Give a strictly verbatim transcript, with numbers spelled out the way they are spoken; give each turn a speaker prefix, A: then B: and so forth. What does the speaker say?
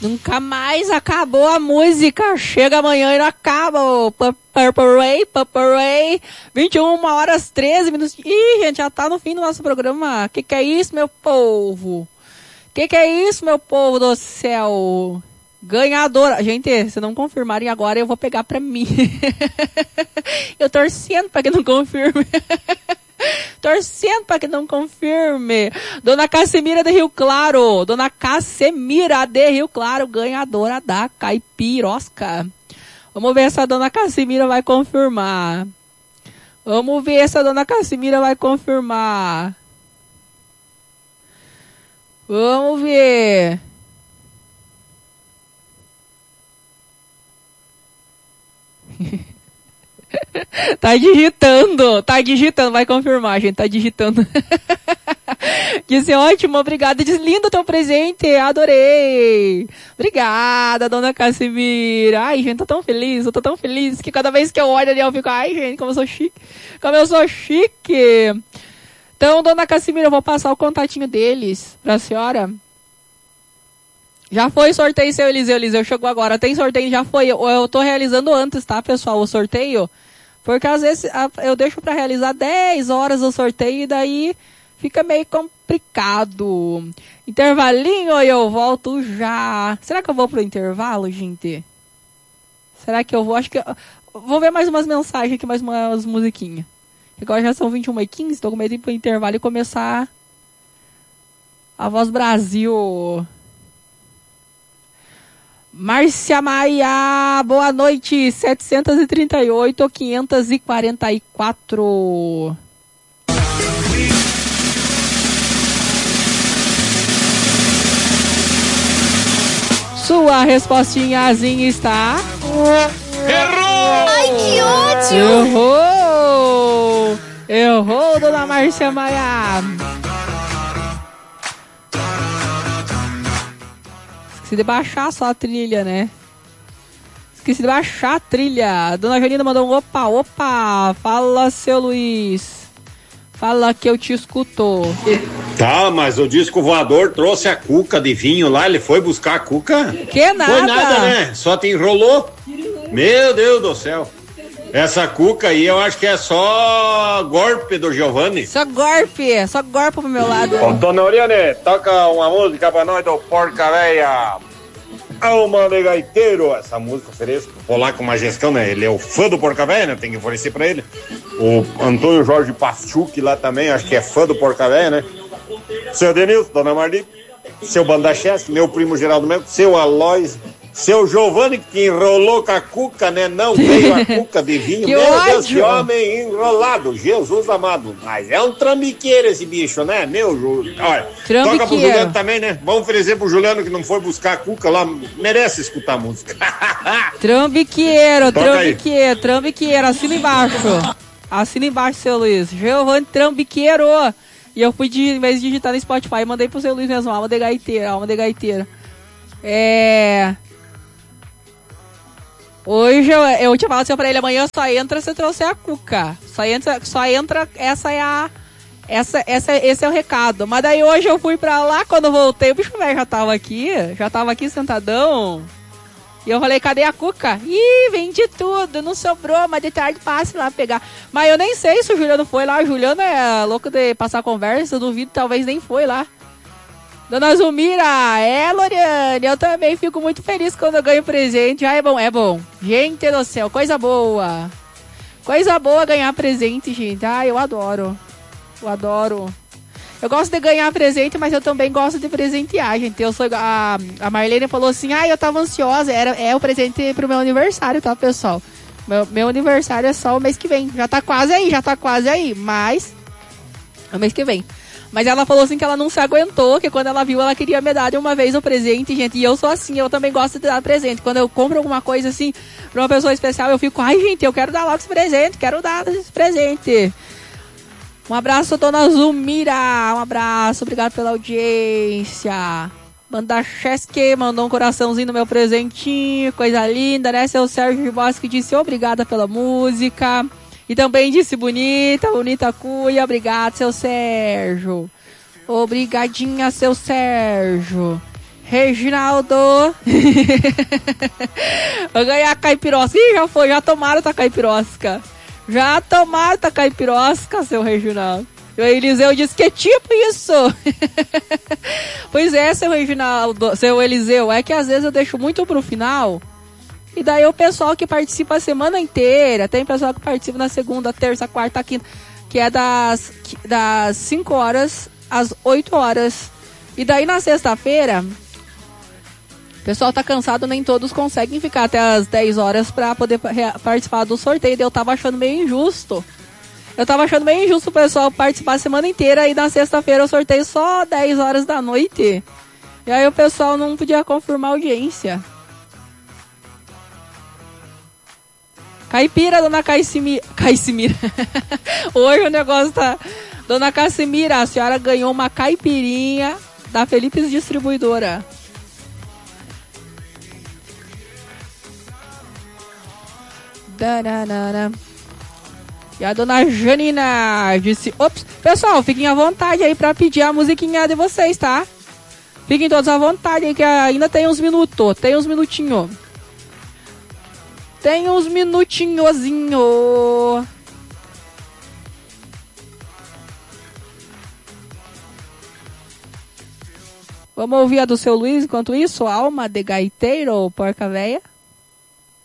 A: Nunca mais acabou a música. Chega amanhã e não acaba. Purple Ray, Purple Ray. vinte e uma horas, treze minutos. Ih, gente, já tá no fim do nosso programa. Que que é isso, meu povo? Que que é isso, meu povo do céu? Ganhadora. Gente, se não confirmarem agora, eu vou pegar pra mim. Eu torcendo pra que não confirme. Torcendo para que não confirme. Dona Cassimira de Rio Claro. Dona Cassimira de Rio Claro, ganhadora da caipirosca. Vamos ver se a Dona Cassimira vai confirmar. Vamos ver se a Dona Cassimira vai confirmar. Vamos ver. Tá digitando, tá digitando, vai confirmar, gente, tá digitando. Disse, ótimo, obrigada, diz, lindo teu presente, adorei. Obrigada, Dona Cassimira. Ai, gente, tô tão feliz, eu tô tão feliz, que cada vez que eu olho ali, eu fico, ai, gente, como eu sou chique, como eu sou chique. Então, Dona Cassimira, eu vou passar o contatinho deles pra senhora. Já foi sorteio, seu Eliseu. Eliseu chegou agora. Tem sorteio, já foi. Eu, eu tô realizando antes, tá, pessoal, o sorteio. Porque às vezes a, eu deixo pra realizar dez horas o sorteio e daí fica meio complicado. Intervalinho e eu volto já. Será que eu vou pro intervalo, gente? Será que eu vou? Acho que... Eu, vou ver mais umas mensagens aqui, mais umas musiquinhas. Agora já são vinte e uma e quinze, tô com medo de ir pro intervalo e começar a Voz Brasil. Márcia Maia, boa noite, setecentos e trinta e oito, quinhentos e quarenta e quatro. Sua respostinhazinha está...
B: Errou!
C: Ai, que ódio!
A: Errou! Errou, Dona Márcia Maia! Esqueci de baixar só a trilha, né? Esqueci de baixar a trilha. Dona Janina mandou um opa, opa. Fala, seu Luiz. Fala que eu te escuto.
B: Tá, mas o disco voador trouxe a cuca de vinho lá, ele foi buscar a cuca?
A: Que nada.
B: Foi nada, né? Só te enrolou. Meu Deus do céu. Essa cuca aí eu acho que é só golpe do Giovanni.
A: Só golpe, só golpe pro meu lado.
D: Ô, Dona Oriane, toca uma música pra nós do Porca Véia. Alma de Gaiteiro. Essa música ofereço.
B: Vou lá com uma gestão, né? Ele é o fã do Porca Véia, né? Tem que oferecer pra ele. O Antônio Jorge Pachuc lá também, acho que é fã do Porca Véia, né? Seu Denilson, Dona Marli, seu Bandachesque, meu primo Geraldo Melo, seu Aloys, seu Giovanni que te enrolou com a cuca, né? Não veio a cuca de vinho.
A: Que
B: Meu
A: ódio.
B: Deus, que homem enrolado. Jesus amado. Mas é um trambiqueiro esse bicho, né? Meu, Ju... olha, toca pro Juliano também, né? Vamos oferecer pro Juliano que não foi buscar a cuca lá. Merece escutar a música.
A: Trambiqueiro,
B: Toca aí.
A: trambiqueiro, trambiqueiro. Assina embaixo. Assina embaixo, seu Luiz. Giovanni Trambiqueiro. E eu fui, de, em vez de digitar no Spotify, mandei pro seu Luiz mesmo. Alma de gaiteira, alma de gaiteira. É... Hoje eu, eu tinha falado assim pra ele, amanhã só entra se trouxer a cuca. Só entra, só entra, essa é a... Essa, essa, esse é o recado. Mas daí hoje eu fui pra lá, quando eu voltei, o bicho velho já tava aqui, já tava aqui sentadão. E eu falei, cadê a cuca? Ih, vendi tudo, não sobrou, mas de tarde passe lá pegar. Mas eu nem sei se o Juliano foi lá, o Juliano é louco de passar conversa, eu duvido, talvez nem foi lá. Dona Zulmira, é, Loriane, eu também fico muito feliz quando eu ganho presente. Ah, é bom, é bom. Gente do céu, coisa boa. Coisa boa ganhar presente, gente. Ah, eu adoro. Eu adoro. Eu gosto de ganhar presente, mas eu também gosto de presentear, gente. Eu sou, a, a Marlene falou assim, ah, eu tava ansiosa. Era, é o presente pro meu aniversário, tá, pessoal? Meu, meu aniversário é só o mês que vem. Já tá quase aí, já tá quase aí. Mas, é o mês que vem. Mas ela falou assim que ela não se aguentou, que quando ela viu, ela queria me dar de uma vez o presente, gente. E eu sou assim, eu também gosto de dar presente. Quando eu compro alguma coisa assim, pra uma pessoa especial, eu fico, ai, gente, eu quero dar logo esse presente, quero dar esse presente. Um abraço, Dona Zulmira. Um abraço, obrigado pela audiência. Bandachesque mandou um coraçãozinho no meu presentinho, coisa linda, né? Seu Sérgio Bosque disse obrigada pela música. E também disse bonita, bonita cuia. Obrigado, seu Sérgio. Obrigadinha, seu Sérgio. Reginaldo. Vou ganhar a caipirosca. Ih, já foi, já tomaram essa caipirosca. Já tomaram essa caipirosca, seu Reginaldo. E o Eliseu disse, que tipo isso? Pois é, seu Reginaldo, seu Eliseu, é que às vezes eu deixo muito pro final. E daí o pessoal que participa a semana inteira, tem pessoal que participa na segunda, terça, quarta, quinta, que é das, das cinco horas às oito horas. E daí na sexta-feira, o pessoal tá cansado, nem todos conseguem ficar até as dez horas pra poder participar do sorteio. Eu tava achando meio injusto. Eu tava achando meio injusto o pessoal participar a semana inteira e na sexta-feira eu sorteio só dez horas da noite. E aí o pessoal não podia confirmar a audiência. Caipira, dona Caicimira. Caicimira. Hoje o negócio tá... Dona Casimira, a senhora ganhou uma caipirinha da Felipes Distribuidora. Dararara. E a dona Janina disse... Ops, pessoal, fiquem à vontade aí pra pedir a musiquinha de vocês, tá? Fiquem todos à vontade aí que ainda tem uns minutos. Tem uns minutinhos. Tem uns minutinhozinho. Vamos ouvir a do seu Luiz enquanto isso? Alma de gaiteiro, porca véia.